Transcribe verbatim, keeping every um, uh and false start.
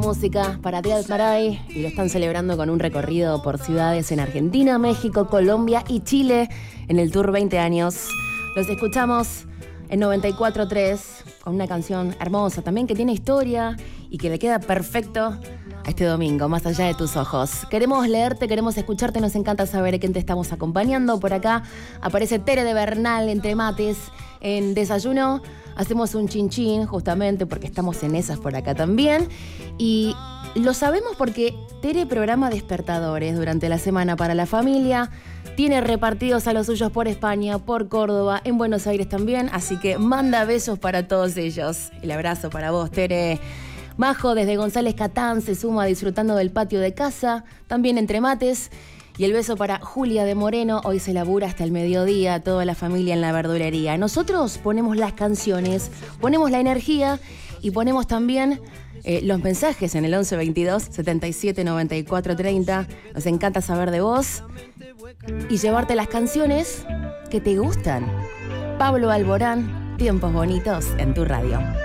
Música para Díaz Maray y lo están celebrando con un recorrido por ciudades en Argentina, México, Colombia y Chile en el Tour veinte años. Los escuchamos en noventa y cuatro punto tres con una canción hermosa también que tiene historia y que le queda perfecto a este domingo, Más allá de tus ojos. Queremos leerte, queremos escucharte, nos encanta saber a quién te estamos acompañando. Por acá aparece Tere de Bernal entre mates en Desayuno. Hacemos un chinchín justamente porque estamos en esas por acá también. Y lo sabemos porque Tere programa despertadores durante la semana para la familia. Tiene repartidos a los suyos por España, por Córdoba, en Buenos Aires también. Así que manda besos para todos ellos. El abrazo para vos, Tere. Majo desde González Catán se suma disfrutando del patio de casa, también entre mates. Y el beso para Julia de Moreno, hoy se labura hasta el mediodía, toda la familia en la verdulería. Nosotros ponemos las canciones, ponemos la energía y ponemos también eh, los mensajes en el once veintidós setenta y siete noventa y cuatro treinta. Nos encanta saber de vos y llevarte las canciones que te gustan. Pablo Alborán, Tiempos Bonitos en tu radio.